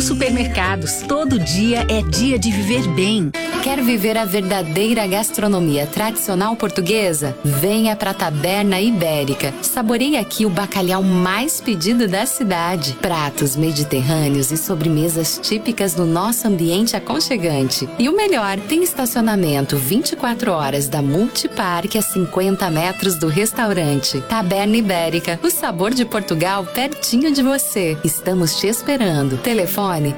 Supermercados, todo dia é dia de viver bem. Quer viver a verdadeira gastronomia tradicional portuguesa? Venha para a Taberna Ibérica. Saboreie aqui o bacalhau mais pedido da cidade. Pratos mediterrâneos e sobremesas típicas do nosso ambiente aconchegante. E o melhor, tem estacionamento 24 horas da Multiparque a 50 metros do restaurante. Taberna Ibérica, o sabor de Portugal pertinho de você. Estamos te esperando. Telefone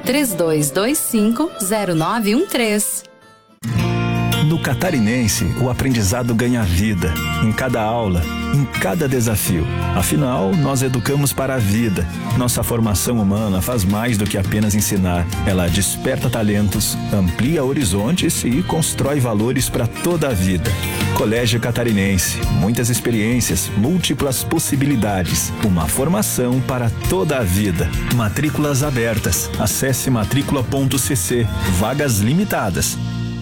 3225-0913. No Catarinense, o aprendizado ganha vida, em cada aula, em cada desafio. Afinal, nós educamos para a vida. Nossa formação humana faz mais do que apenas ensinar. Ela desperta talentos, amplia horizontes e constrói valores para toda a vida. Colégio Catarinense, muitas experiências, múltiplas possibilidades. Uma formação para toda a vida. Matrículas abertas. Acesse matricula.cc. Vagas limitadas.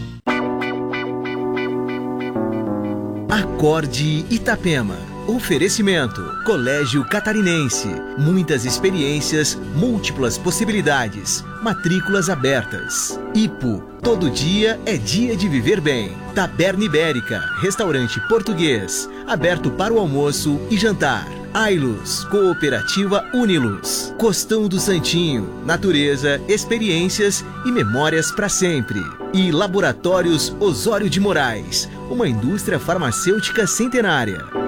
Acorde Itapema. Oferecimento: Colégio Catarinense. Muitas experiências, múltiplas possibilidades. Matrículas abertas. IPO. Todo dia é dia de viver bem. Taberna Ibérica. Restaurante português. Aberto para o almoço e jantar. Ailus, Cooperativa Unilus, Costão do Santinho, natureza, experiências e memórias para sempre. E Laboratórios Osório de Moraes, uma indústria farmacêutica centenária.